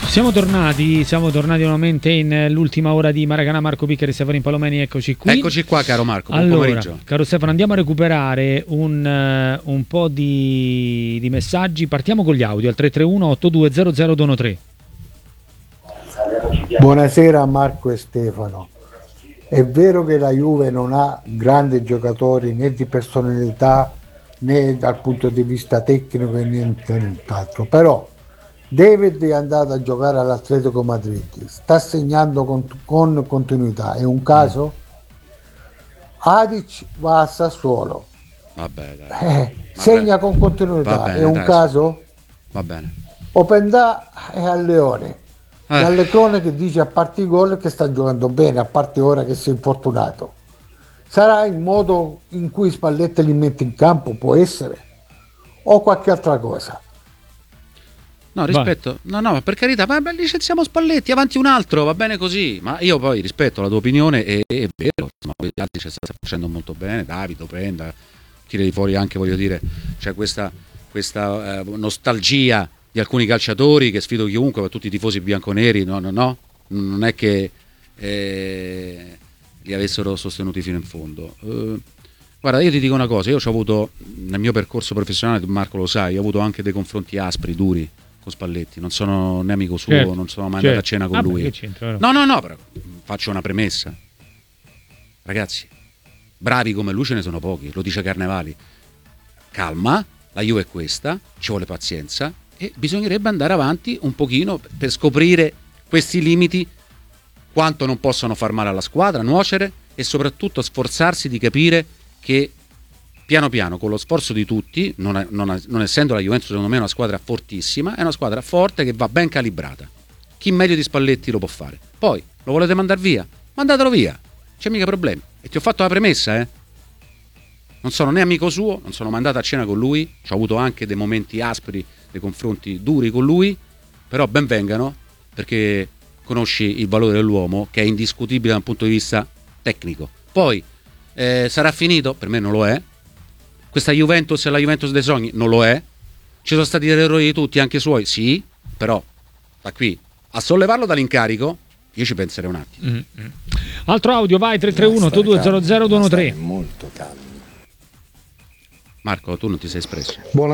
Siamo tornati nuovamente in l'ultima ora di Maracanã. Marco Piccari e Stefano Palomeni, eccoci qui. Eccoci qua, caro Marco. Buon allora, pomeriggio. caro Stefano, andiamo a recuperare un po' di messaggi. Partiamo con gli audio al 331-8200-213. Buonasera Marco e Stefano. È vero che la Juve non ha grandi giocatori né di personalità né dal punto di vista tecnico e nient'altro, però David è andato a giocare all'Atletico Madrid, sta segnando con continuità, è un caso? Adic va a Sassuolo, Vabbè, dai. segna con continuità, bene, è un dai, caso? Va bene. Openda è al Leone, dalle cronache dice a parte i gol che sta giocando bene, a parte ora che si è infortunato. Sarà il modo in cui Spalletti li mette in campo, può essere, o qualche altra cosa? No, rispetto. No, ma per carità, ma licenziamo Spalletti, avanti un altro, va bene così. Ma io poi rispetto la tua opinione, è vero, insomma, gli altri ci stanno facendo molto bene, Davide, Openda, tira fuori anche, voglio dire, c'è questa nostalgia di alcuni calciatori che sfido chiunque, tutti i tifosi bianconeri, no, non è che li avessero sostenuti fino in fondo. Guarda, io ti dico una cosa, io ho avuto nel mio percorso professionale, Marco lo sai, ho avuto anche dei confronti aspri, duri con Spalletti, non sono né amico suo, certo, non sono mai andato a cena con lui. No, però faccio una premessa. Ragazzi, bravi come lui ce ne sono pochi, lo dice Carnevali. Calma, la Juve è questa, ci vuole pazienza e bisognerebbe andare avanti un pochino per scoprire questi limiti, quanto non possono far male alla squadra, nuocere e soprattutto sforzarsi di capire che piano piano, con lo sforzo di tutti, non essendo la Juventus secondo me una squadra fortissima, è una squadra forte che va ben calibrata. Chi meglio di Spalletti lo può fare? Poi, lo volete mandare via? Mandatelo via, c'è mica problemi. E ti ho fatto la premessa, non sono né amico suo, non sono mai andato a cena con lui, ho avuto anche dei momenti aspri, dei confronti duri con lui, però ben vengano, perché conosci il valore dell'uomo, che è indiscutibile dal punto di vista tecnico. Poi, sarà finito? Per me non lo è. Questa Juventus è la Juventus dei sogni? Non lo è. Ci sono stati degli errori di tutti, anche suoi? Sì, però da qui a sollevarlo dall'incarico io ci penserei un attimo. Altro audio, vai, 331-8200-213. Molto calmo. Marco, tu non ti sei espresso.